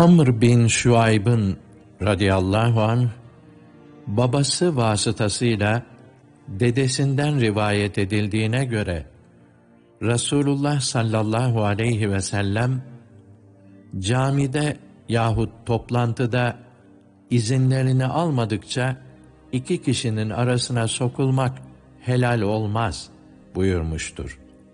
Amr bin Şuayb'ın radıyallahu anh, babası vasıtasıyla dedesinden rivayet edildiğine göre, Resulullah sallallahu aleyhi ve sellem, camide yahut toplantıda izinlerini almadıkça iki kişinin arasına sokulmak helal olmaz buyurmuştur.